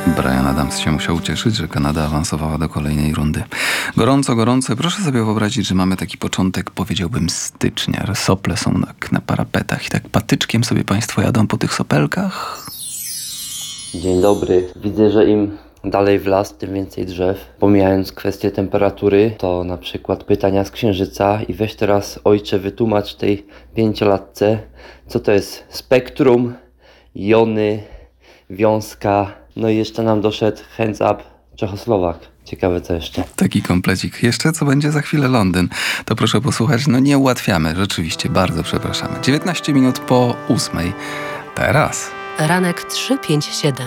Bryan Adams się musiał cieszyć, że Kanada awansowała do kolejnej rundy. Gorąco, gorąco. Proszę sobie wyobrazić, że mamy taki początek, powiedziałbym, stycznia, że sople są na parapetach i tak patyczkiem sobie państwo jadą po tych sopelkach. Dzień dobry. Widzę, że im dalej w las, tym więcej drzew. Pomijając kwestię temperatury, to na przykład pytania z Księżyca i weź teraz, ojcze, wytłumacz tej 5-latce, co to jest spektrum, jony, wiązka, no i jeszcze nam doszedł hands up Czechosłowak. Ciekawe co jeszcze. Taki komplecik. Jeszcze co będzie za chwilę Londyn. To proszę posłuchać. No nie ułatwiamy. Rzeczywiście, bardzo przepraszamy. 19 minut po 8. Teraz. Ranek 357.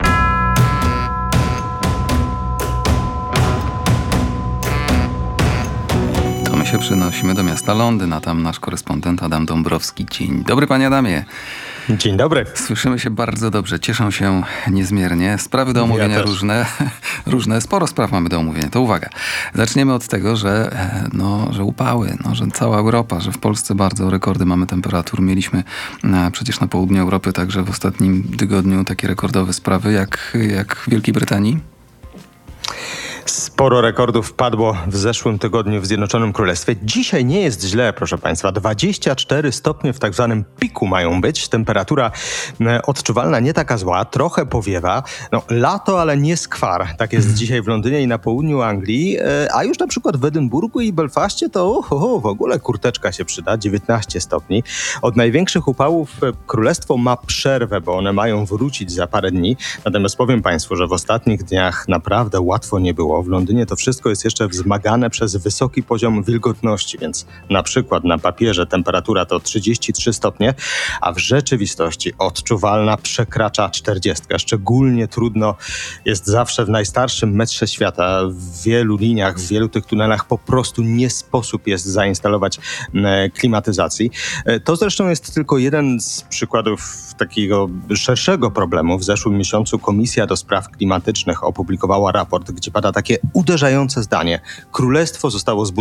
To my się przenosimy do miasta Londyn, a tam nasz korespondent Adam Dąbrowski. Dzień dobry, panie Adamie. Dzień dobry. Słyszymy się bardzo dobrze, cieszę się niezmiernie. Sprawy do omówienia różne, sporo spraw mamy do omówienia. To uwaga, zaczniemy od tego, że upały, że cała Europa, że w Polsce bardzo rekordy mamy temperatur. Mieliśmy przecież na południu Europy także w ostatnim tygodniu takie rekordowe sprawy jak w Wielkiej Brytanii. Sporo rekordów padło w zeszłym tygodniu w Zjednoczonym Królestwie. Dzisiaj nie jest źle, proszę Państwa. 24 stopnie w tak zwanym piku mają być. Temperatura odczuwalna nie taka zła, trochę powiewa. Lato, ale nie skwar. Tak jest dzisiaj w Londynie i na południu Anglii. A już na przykład w Edynburgu i Belfaście to w ogóle kurteczka się przyda. 19 stopni. Od największych upałów Królestwo ma przerwę, bo one mają wrócić za parę dni. Natomiast powiem Państwu, że w ostatnich dniach naprawdę łatwo nie było. W Londynie to wszystko jest jeszcze wzmagane przez wysoki poziom wilgotności, więc na przykład na papierze temperatura to 33 stopnie, a w rzeczywistości odczuwalna przekracza 40. Szczególnie trudno jest zawsze w najstarszym metrze świata. W wielu liniach, w wielu tych tunelach po prostu nie sposób jest zainstalować klimatyzacji. To zresztą jest tylko jeden z przykładów takiego szerszego problemu. W zeszłym miesiącu Komisja do Spraw Klimatycznych opublikowała raport, gdzie pada takie uderzające zdanie. Królestwo zostało zbudowane